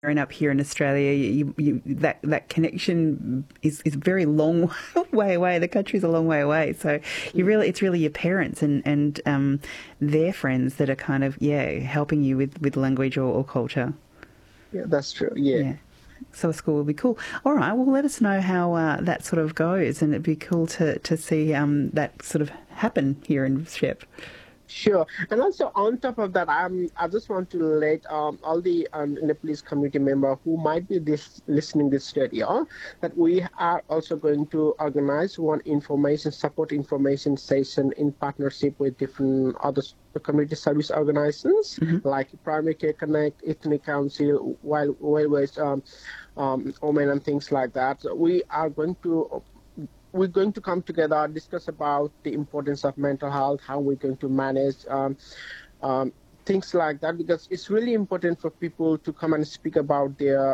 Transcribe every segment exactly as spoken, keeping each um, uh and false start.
growing up here in Australia, you, you, that that connection is is a very long way away. The country's a long way away, so you really it's really your parents and and um, their friends that are kind of yeah helping you with, with language or, or culture. Yeah, that's true. Yeah. yeah. So a school would be cool. All right, well, let us know how uh, that sort of goes, and it'd be cool to to see um, that sort of happen here in Shep. Sure. And also on top of that, I'm, I just want to let um, all the um, Nepalese community member who might be this, listening this radio that we are also going to organize one information, support information session in partnership with different other community service organizations mm-hmm. like Primary Care Connect, Ethnic Council, Wild Ways, um, um, Women and things like that. So we are going to We're going to come together, discuss about the importance of mental health, how we're going to manage um, um, things like that, because it's really important for people to come and speak about their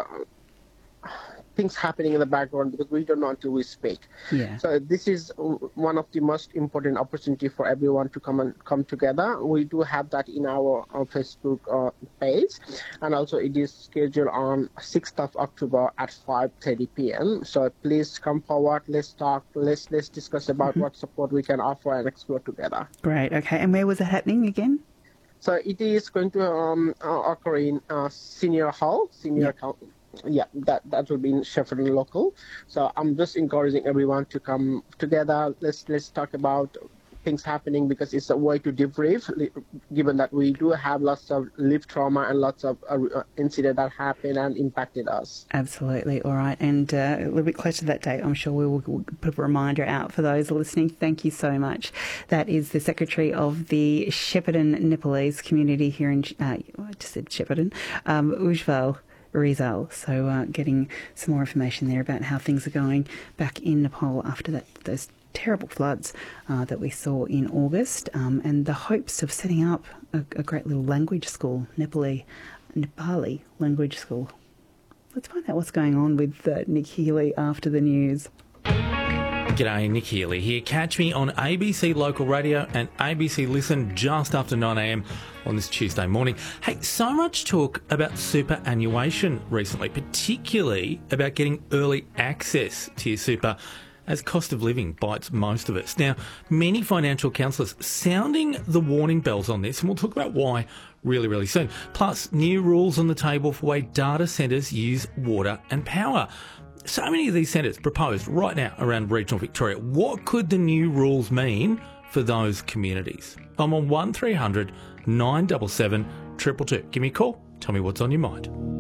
things happening in the background, because we don't know until we speak. Yeah. So this is one of the most important opportunity for everyone to come and come together. We do have that in our, our Facebook uh, page, and also it is scheduled on sixth of October at five thirty p.m. So please come forward. Let's talk. Let's let's discuss about mm-hmm. what support we can offer and explore together. Great. Okay. And where was it happening again? So it is going to um, uh, occur in uh, Senior Hall, Senior yeah. Account. Yeah, that that will be in Shepparton local. So I'm just encouraging everyone to come together. Let's let's talk about things happening, because it's a way to debrief, given that we do have lots of lived trauma and lots of uh, incidents that happened and impacted us. Absolutely. All right. And uh, a little bit closer to that date, I'm sure we will we'll put a reminder out for those listening. Thank you so much. That is the Secretary of the Shepparton Nepalese community here in, uh, I just said Shepparton, um, Ujval Rizal. So uh, getting some more information there about how things are going back in Nepal after that those terrible floods uh, that we saw in August, um, and the hopes of setting up a, a great little language school, Nepali, Nepali language school. Let's find out what's going on with uh, Nick Healy after the news. G'day, Nick Healy here. Catch me on A B C Local Radio and A B C Listen just after nine a.m. on this Tuesday morning. Hey, so much talk about superannuation recently, particularly about getting early access to your super, as cost of living bites most of us. Now, many financial counsellors sounding the warning bells on this, and we'll talk about why really, really soon. Plus, new rules on the table for the way data centres use water and power. So many of these centres proposed right now around regional Victoria. What could the new rules mean for those communities? I'm on one three hundred nine seven seven two two two. Give me a call. Tell me what's on your mind.